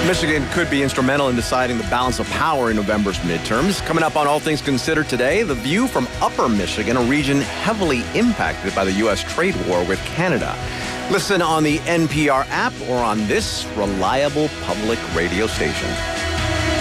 Michigan could be instrumental in deciding the balance of power in November's midterms. Coming up on All Things Considered today, the view from Upper Michigan, a region heavily impacted by the U.S. trade war with Canada. Listen on the NPR app or on this reliable public radio station.